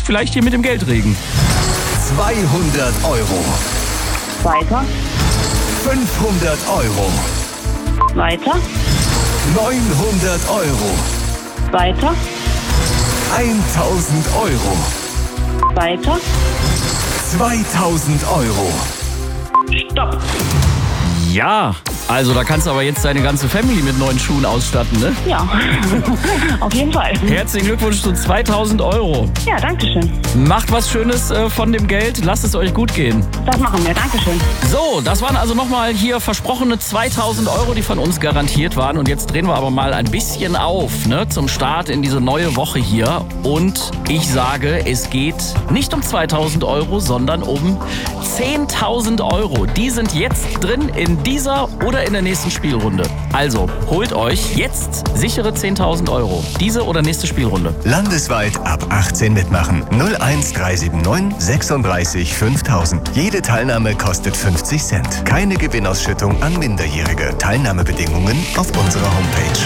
vielleicht hier mit dem Geldregen. 200 Euro. Weiter. 500 Euro. Weiter. 900 Euro. Weiter. 1000 Euro. Weiter. 2000 Euro. Stopp. Ja, also da kannst du aber jetzt deine ganze Family mit neuen Schuhen ausstatten, ne? Ja, auf jeden Fall. Herzlichen Glückwunsch zu 2000 Euro. Ja, danke schön. Macht was Schönes von dem Geld, lasst es euch gut gehen. Das machen wir, danke schön. So, das waren also nochmal hier versprochene 2000 Euro, die von uns garantiert waren. Und jetzt drehen wir aber mal ein bisschen auf, ne, zum Start in diese neue Woche hier. Und ich sage, es geht nicht um 2000 Euro, sondern um 10.000 Euro. Die sind jetzt drin in dieser oder in der nächsten Spielrunde. Also, holt euch jetzt sichere 10.000 Euro. Diese oder nächste Spielrunde. Landesweit ab 18 mitmachen. 01379 36 5000. Jede Teilnahme kostet 50 Cent. Keine Gewinnausschüttung an Minderjährige. Teilnahmebedingungen auf unserer Homepage.